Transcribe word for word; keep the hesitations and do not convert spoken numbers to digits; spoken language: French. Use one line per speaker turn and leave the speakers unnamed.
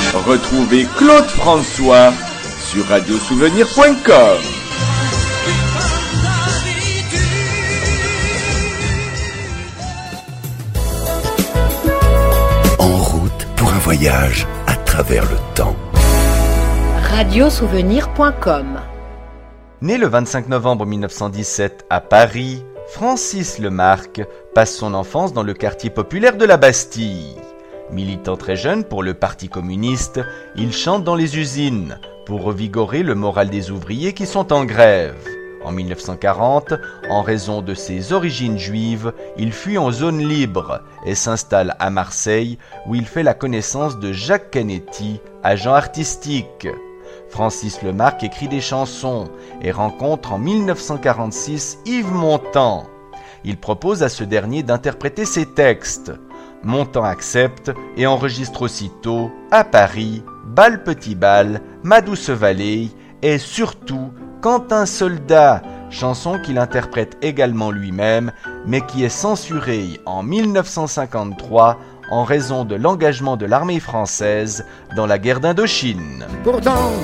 Retrouvez Claude François sur radio souvenir point com.
En route pour un voyage à travers le temps.
radio souvenir point com.
Né le vingt-cinq novembre mille neuf cent dix-sept à Paris, Francis Lemarque passe son enfance dans le quartier populaire de la Bastille. Militant très jeune pour le Parti communiste, il chante dans les usines pour revigorer le moral des ouvriers qui sont en grève. En mille neuf cent quarante, en raison de ses origines juives, il fuit en zone libre et s'installe à Marseille où il fait la connaissance de Jacques Canetti, agent artistique. Francis Lemarque écrit des chansons et rencontre en mille neuf cent quarante-six Yves Montand. Il propose à ce dernier d'interpréter ses textes. Montand accepte et enregistre aussitôt à Paris, Bal Petit Bal, Ma douce vallée et surtout Quand un soldat, chanson qu'il interprète également lui-même mais qui est censurée en mille neuf cent cinquante-trois en raison de l'engagement de l'armée française dans la guerre d'Indochine.
Pourtant